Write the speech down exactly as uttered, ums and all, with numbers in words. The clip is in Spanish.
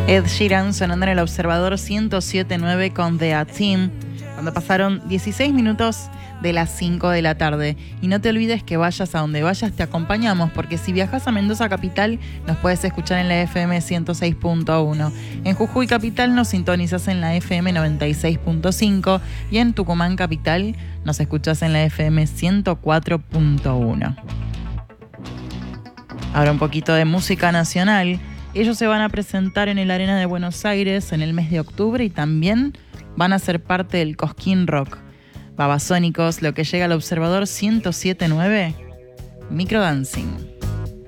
Ed Sheeran sonando en el Observador ciento siete punto nueve con The A-Team, cuando pasaron dieciséis minutos de las cinco de la tarde. Y no te olvides que vayas a donde vayas, te acompañamos, porque si viajas a Mendoza Capital, nos puedes escuchar en la F M ciento seis punto uno. En Jujuy Capital nos sintonizas en la F M noventa y seis punto cinco y en Tucumán Capital nos escuchas en la F M ciento cuatro punto uno. Ahora un poquito de música nacional. Ellos se van a presentar en el Arena de Buenos Aires en el mes de octubre y también van a ser parte del Cosquín Rock. Babasónicos, lo que llega al Observador ciento siete punto nueve, Microdancing.